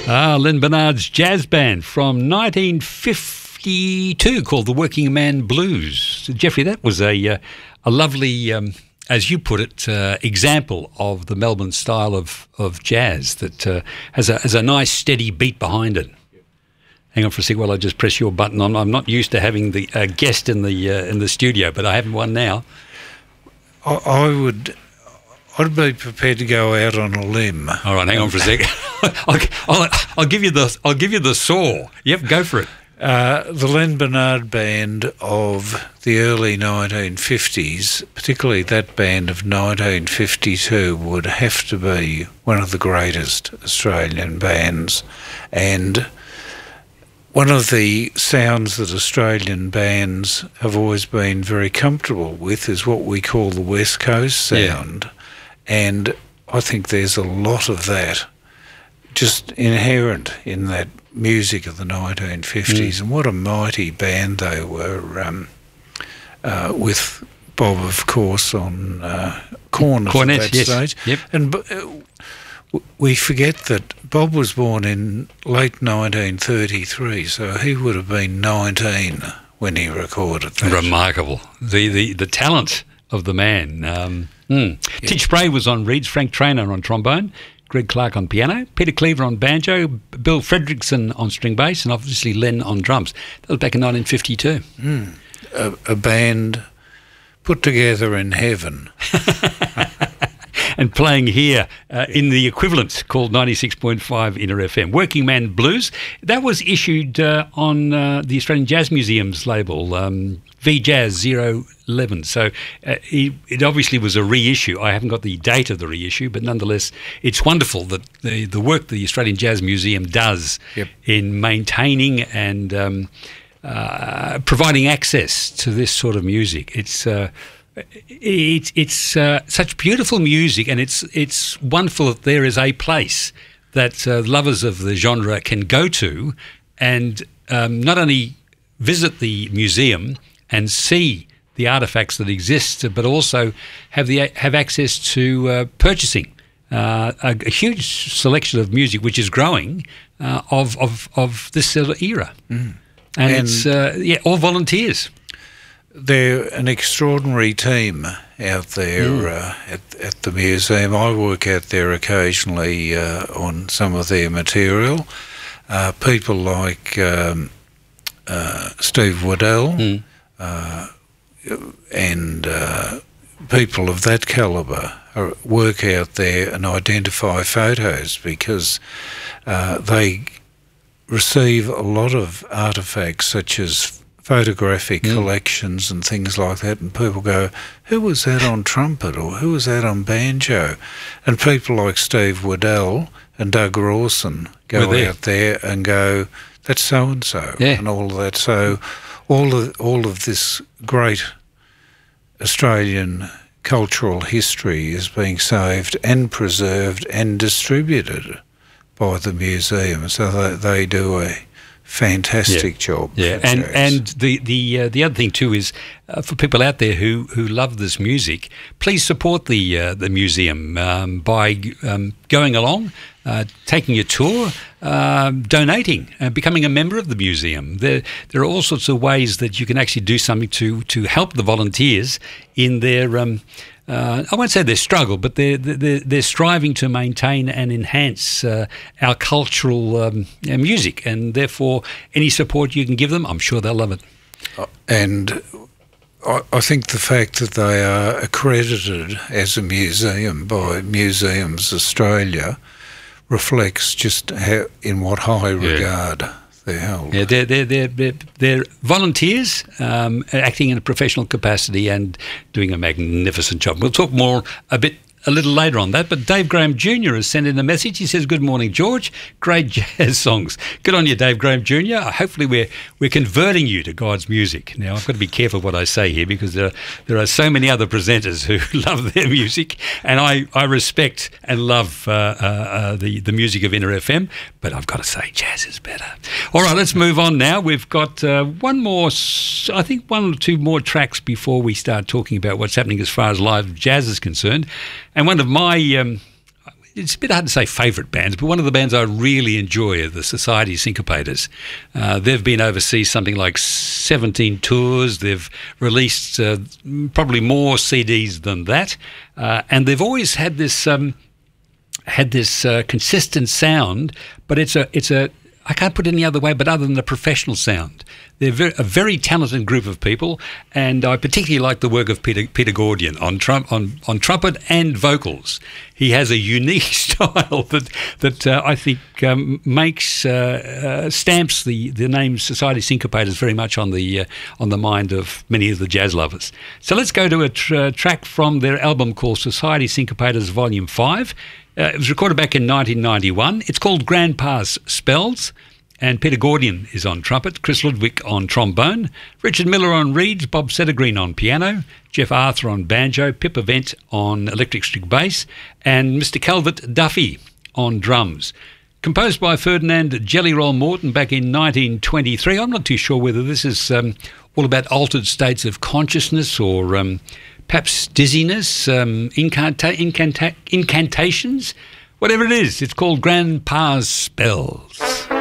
Len Bernard's jazz band from 1952 called the Working Man Blues. Jeffrey, that was a lovely, as you put it, example of the Melbourne style of jazz that has a nice steady beat behind it. Hang on for a sec while I just press your button. I'm not used to having the guest in the studio, but I have one now. I'd be prepared to go out on a limb. All right, hang on for a sec. I'll give you the saw. Yep, go for it. The Len Bernard band of the early 1950s, particularly that band of 1952, would have to be one of the greatest Australian bands. And one of the sounds that Australian bands have always been very comfortable with is what we call the West Coast sound. Yeah. And I think there's a lot of that just inherent in that music of the 1950s. And what a mighty band they were, with Bob, of course, on corners at that stage. Yep. And we forget that Bob was born in late 1933, so he would have been 19 when he recorded that. Remarkable. The talent of the man. Titch Spray was on reeds, Frank Traynor on trombone, Greg Clark on piano, Peter Cleaver on banjo, Bill Fredrickson on string bass, and obviously Len on drums. That was back in 1952. A band put together in heaven. And playing here in the equivalent called 96.5 Inner FM. Working Man Blues. That was issued on the Australian Jazz Museum's label, VJazz 011. So it obviously was a reissue. I haven't got the date of the reissue, but nonetheless, it's wonderful that the work the Australian Jazz Museum does in maintaining and providing access to this sort of music. It's such beautiful music, and it's wonderful that there is a place that lovers of the genre can go to and not only visit the museum and see the artefacts that exist, but also have access to purchasing a huge selection of music, which is growing of this sort of era, and it's all volunteers. They're an extraordinary team out there at the museum. I work out there occasionally on some of their material. People like Steve Waddell and people of that calibre work out there and identify photos because they receive a lot of artefacts such as photographic collections and things like that, and people go, who was that on trumpet or who was that on banjo? And people like Steve Waddell and Doug Rawson go out there and go, that's so-and-so, and all of that. So all of this great Australian cultural history is being saved and preserved and distributed by the museum. So they do a fantastic job. Yeah, and the other thing too is for people out there who love this music, please support the museum by going along, taking a tour, donating, becoming a member of the museum. There are all sorts of ways that you can actually do something to help the volunteers in their I won't say their struggle, but they're striving to maintain and enhance our cultural music, and therefore any support you can give them, I'm sure they'll love it. And I think the fact that they are accredited as a museum by Museums Australia reflects just in what high regard they're held. Yeah, they're volunteers acting in a professional capacity and doing a magnificent job. We'll talk more a little later on that, but Dave Graham Jr. has sent in a message. He says, good morning, George. Great jazz songs. Good on you, Dave Graham Jr. Hopefully we're converting you to God's music. Now, I've got to be careful what I say here because there are so many other presenters who love their music, and I respect and love the music of Inner FM, but I've got to say jazz is better. All right, let's move on now. We've got one or two more tracks before we start talking about what's happening as far as live jazz is concerned. And one of my it's a bit hard to say favourite bands, but one of the bands I really enjoy are the Society Syncopators. They've been overseas something like 17 tours. They've released probably more CDs than that, and they've always had this consistent sound. But it's a I can't put it any other way, but other than a professional sound. They're a very talented group of people, and I particularly like the work of Peter Gordian on trumpet and vocals. He has a unique style that I think stamps the name Society Syncopators very much on the mind of many of the jazz lovers. So let's go to a track from their album called Society Syncopators Volume 5. It was recorded back in 1991. It's called Grandpa's Spells, and Peter Gordian is on trumpet, Chris Ludwig on trombone, Richard Miller on reeds, Bob Settergreen on piano, Jeff Arthur on banjo, Pip Avent on electric string bass, and Mr. Calvert Duffy on drums. Composed by Ferdinand Jelly Roll Morton back in 1923. I'm not too sure whether this is all about altered states of consciousness or perhaps dizziness, incantations, whatever it is. It's called Grandpa's Spells.